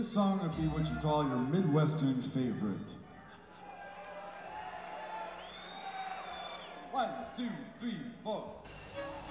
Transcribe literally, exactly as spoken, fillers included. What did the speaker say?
this song would be what you call your Midwestern favorite. One, two, three, four.